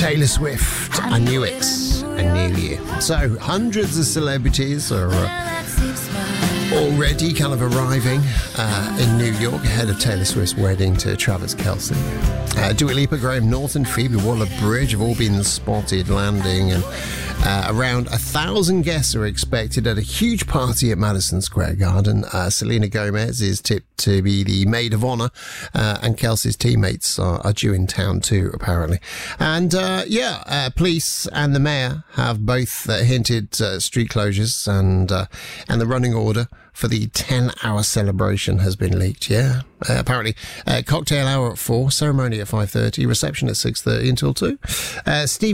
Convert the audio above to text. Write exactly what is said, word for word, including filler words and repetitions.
Taylor Swift, I Knew It, I Knew You. So, hundreds of celebrities are uh, already kind of arriving uh, in New York ahead of Taylor Swift's wedding to Travis Kelce. Uh, Dua Lipa, Graham Norton, Phoebe Waller-Bridge have all been spotted landing, and uh, around a thousand guests are expected at a huge party at Madison Square Garden. Uh, Selena Gomez is tipped to be the maid of honour, uh, and Kelce's teammates are, are due in town too, apparently. And uh, yeah, uh, police and the mayor have both uh, hinted uh, street closures, and uh, and the running order for the ten-hour celebration has been leaked. Yeah, uh, apparently, uh, cocktail hour at four, ceremony at five thirty, reception at six thirty until two. Uh, Steve